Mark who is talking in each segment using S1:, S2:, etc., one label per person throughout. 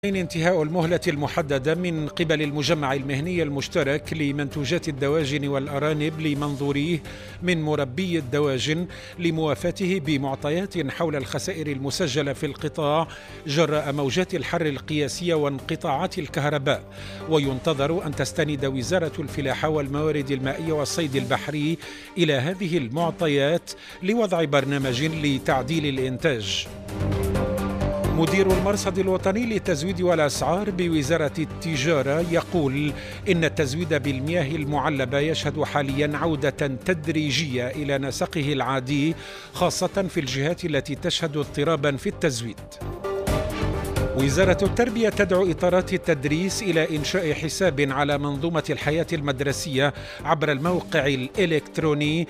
S1: انتهاء المهلة المحددة من قبل المجمع المهني المشترك لمنتوجات الدواجن والأرانب لمنظوريه من مربي الدواجن لموافاته بمعطيات حول الخسائر المسجلة في القطاع جراء موجات الحر القياسية وانقطاعات الكهرباء. وينتظر أن تستند وزارة الفلاحة والموارد المائية والصيد البحري إلى هذه المعطيات لوضع برنامج لتعديل الإنتاج. مدير المرصد الوطني للتزويد والأسعار بوزارة التجارة يقول إن التزويد بالمياه المعلبة يشهد حاليا عودة تدريجية إلى نسقه العادي، خاصة في الجهات التي تشهد اضطرابا في التزويد. وزارة التربية تدعو إطارات التدريس إلى إنشاء حساب على منظومة الحياة المدرسية عبر الموقع الإلكتروني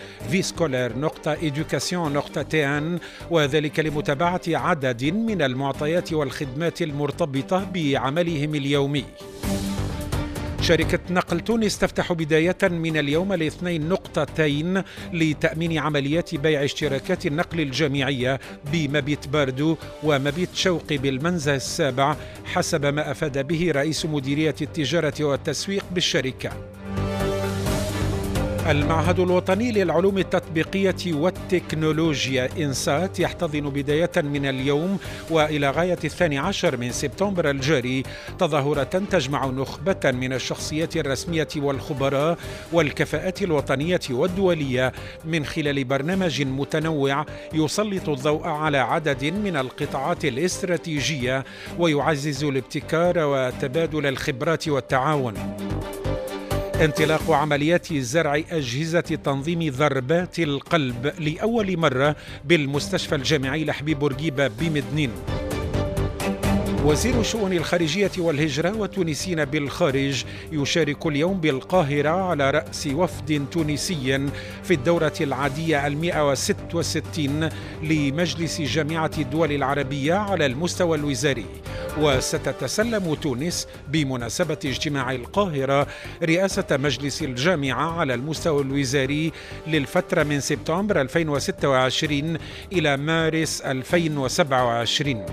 S1: viscolar.education.tn، وذلك لمتابعة عدد من المعطيات والخدمات المرتبطة بعملهم اليومي. شركة نقل تونس تفتح بداية من اليوم الاثنين نقطتين لتأمين عمليات بيع اشتراكات النقل الجامعية بمبيت باردو ومبيت شوقي بالمنزه السابع، حسب ما أفاد به رئيس مديرية التجارة والتسويق بالشركة. المعهد الوطني للعلوم التطبيقية والتكنولوجيا إنسات يحتضن بداية من اليوم وإلى غاية 12 من سبتمبر الجاري تظاهرة تجمع نخبة من الشخصيات الرسمية والخبراء والكفاءات الوطنية والدولية من خلال برنامج متنوع يسلط الضوء على عدد من القطاعات الاستراتيجية ويعزز الابتكار وتبادل الخبرات والتعاون. انطلاق عمليات زرع أجهزة تنظيم ضربات القلب لأول مرة بالمستشفى الجامعي لحبيب بورقيبة بمدنين. وزير الشؤون الخارجية والهجرة والتونسيين بالخارج يشارك اليوم بالقاهرة على رأس وفد تونسي في الدورة العادية 166 لمجلس جامعة الدول العربية على المستوى الوزاري. وستتسلم تونس بمناسبة اجتماع القاهرة رئاسة مجلس الجامعة على المستوى الوزاري للفترة من سبتمبر 2026 إلى مارس 2027.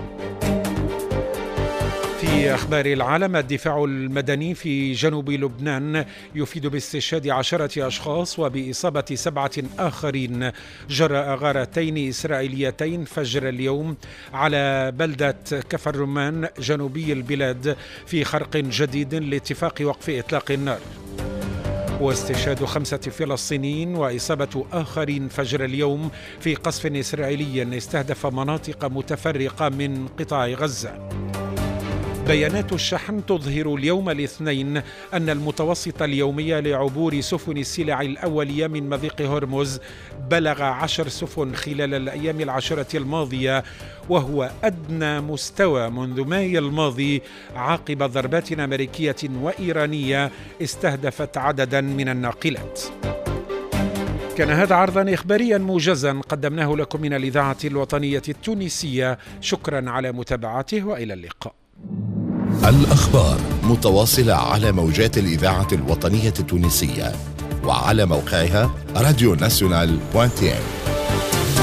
S1: في أخبار العالم، الدفاع المدني في جنوب لبنان يفيد باستشهاد 10 أشخاص وبإصابة 7 آخرين جراء غارتين إسرائيليتين فجر اليوم على بلدة كفر الرمان جنوبي البلاد في خرق جديد لاتفاق وقف إطلاق النار. واستشهاد 5 فلسطينيين وإصابة آخرين فجر اليوم في قصف إسرائيلي استهدف مناطق متفرقة من قطاع غزة. بيانات الشحن تظهر اليوم الاثنين أن المتوسط اليومي لعبور سفن السلع الأولية من مضيق هرمز بلغ 10 سفن خلال الأيام العشرة الماضية، وهو أدنى مستوى منذ مايو الماضي عقب ضربات أمريكية وإيرانية استهدفت عددا من الناقلات. كان هذا عرضا إخباريا موجزا قدمناه لكم من الإذاعة الوطنية التونسية. شكرا على متابعته وإلى اللقاء.
S2: الأخبار متواصلة على موجات الإذاعة الوطنية التونسية وعلى موقعها radionational.tn.